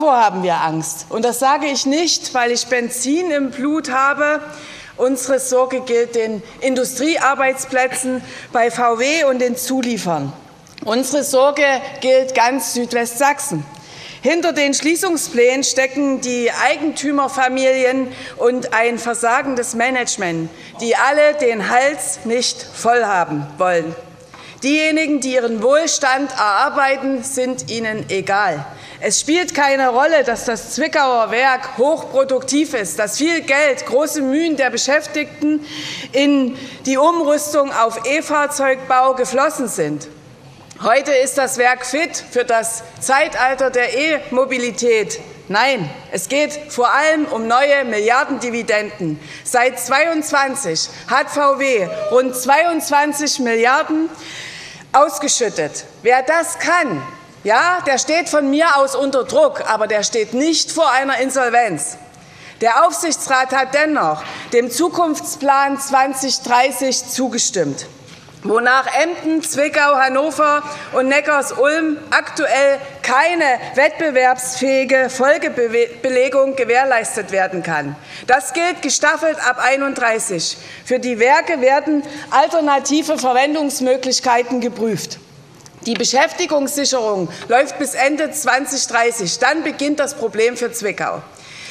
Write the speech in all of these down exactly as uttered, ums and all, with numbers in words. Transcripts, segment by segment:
Davor haben wir Angst. Und das sage ich nicht, weil ich Benzin im Blut habe. Unsere Sorge gilt den Industriearbeitsplätzen bei V W und den Zuliefern. Unsere Sorge gilt ganz Südwestsachsen. Hinter den Schließungsplänen stecken die Eigentümerfamilien und ein versagendes Management, die alle den Hals nicht voll haben wollen. Diejenigen, die ihren Wohlstand erarbeiten, sind ihnen egal. Es spielt keine Rolle, dass das Zwickauer Werk hochproduktiv ist, dass viel Geld, große Mühen der Beschäftigten in die Umrüstung auf E-Fahrzeugbau geflossen sind. Heute ist das Werk fit für das Zeitalter der E-Mobilität. Nein, es geht vor allem um neue Milliardendividenden. Seit zweitausendzweiundzwanzig hat V W rund zweiundzwanzig Milliarden ausgeschüttet. Wer das kann, ja, der steht von mir aus unter Druck, aber der steht nicht vor einer Insolvenz. Der Aufsichtsrat hat dennoch dem Zukunftsplan zweitausenddreißig zugestimmt, wonach Emden, Zwickau, Hannover und Neckars-Ulm aktuell keine wettbewerbsfähige Folgebelegung gewährleistet werden kann. Das gilt gestaffelt ab einunddreißig. Für die Werke werden alternative Verwendungsmöglichkeiten geprüft. Die Beschäftigungssicherung läuft bis Ende zweitausenddreißig. Dann beginnt das Problem für Zwickau.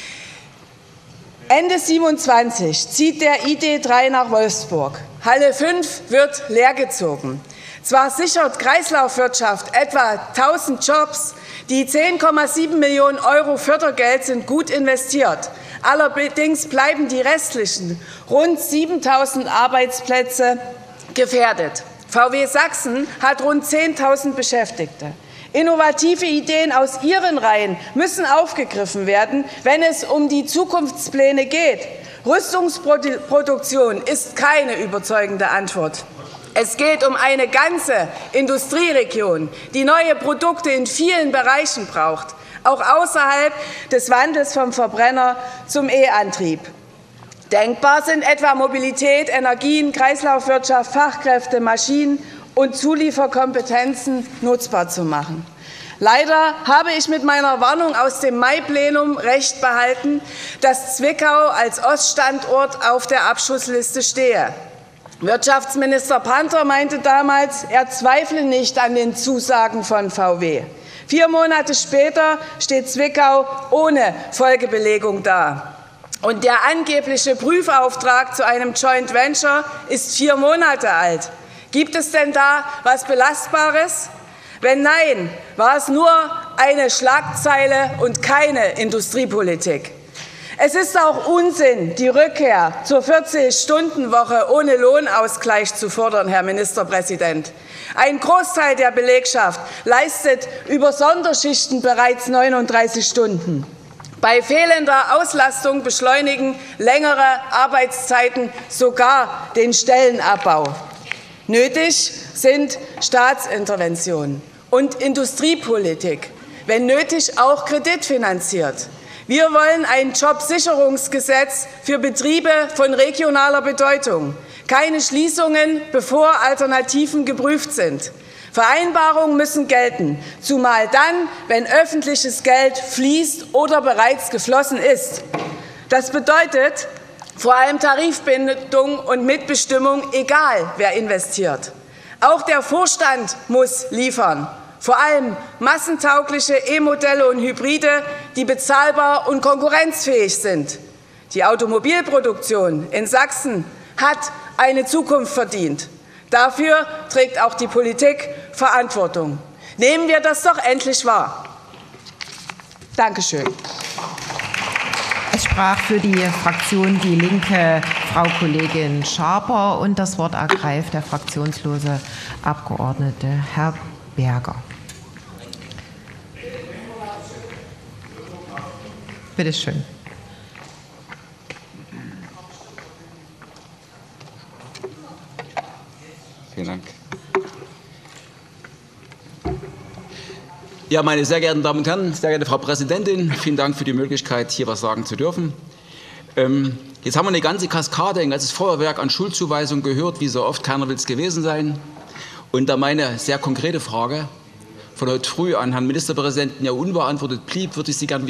Ende siebenundzwanzig zieht der I D drei nach Wolfsburg. Halle fünf wird leergezogen. Zwar sichert Kreislaufwirtschaft etwa tausend Jobs, die zehn Komma sieben Millionen Euro Fördergeld sind gut investiert. Allerdings bleiben die restlichen rund siebentausend Arbeitsplätze gefährdet. V W Sachsen hat rund zehntausend Beschäftigte. Innovative Ideen aus Ihren Reihen müssen aufgegriffen werden, wenn es um die Zukunftspläne geht. Rüstungsproduktion ist keine überzeugende Antwort. Es geht um eine ganze Industrieregion, die neue Produkte in vielen Bereichen braucht, auch außerhalb des Wandels vom Verbrenner zum E-Antrieb. Denkbar sind etwa Mobilität, Energien, Kreislaufwirtschaft, Fachkräfte, Maschinen und Zulieferkompetenzen nutzbar zu machen. Leider habe ich mit meiner Warnung aus dem Mai-Plenum recht behalten, dass Zwickau als Oststandort auf der Abschussliste stehe. Wirtschaftsminister Panther meinte damals, er zweifle nicht an den Zusagen von V W. Vier Monate später steht Zwickau ohne Folgebelegung da. Und der angebliche Prüfauftrag zu einem Joint Venture ist vier Monate alt. Gibt es denn da was Belastbares? Wenn nein, war es nur eine Schlagzeile und keine Industriepolitik. Es ist auch Unsinn, die Rückkehr zur vierzig-Stunden-Woche ohne Lohnausgleich zu fordern, Herr Ministerpräsident. Ein Großteil der Belegschaft leistet über Sonderschichten bereits neununddreißig Stunden. Bei fehlender Auslastung beschleunigen längere Arbeitszeiten sogar den Stellenabbau. Nötig sind Staatsinterventionen und Industriepolitik, wenn nötig auch kreditfinanziert. Wir wollen ein Jobsicherungsgesetz für Betriebe von regionaler Bedeutung. Keine Schließungen, bevor Alternativen geprüft sind. Vereinbarungen müssen gelten, zumal dann, wenn öffentliches Geld fließt oder bereits geflossen ist. Das bedeutet vor allem Tarifbindung und Mitbestimmung, egal wer investiert. Auch der Vorstand muss liefern. Vor allem massentaugliche E-Modelle und Hybride, die bezahlbar und konkurrenzfähig sind. Die Automobilproduktion in Sachsen hat eine Zukunft verdient. Dafür trägt auch die Politik Verantwortung. Nehmen wir das doch endlich wahr. Dankeschön. Es sprach für die Fraktion Die Linke Frau Kollegin Schaper und das Wort ergreift der fraktionslose Abgeordnete Herr Berger. Bitte schön. Vielen Dank. Ja, meine sehr geehrten Damen und Herren, sehr geehrte Frau Präsidentin, vielen Dank für die Möglichkeit, hier was sagen zu dürfen. Ähm, jetzt haben wir eine ganze Kaskade, ein ganzes Feuerwerk an Schuldzuweisungen gehört, wie so oft, keiner will es gewesen sein. Und da meine sehr konkrete Frage: von heute früh an Herrn Ministerpräsidenten ja unbeantwortet blieb, würde ich Sie gerne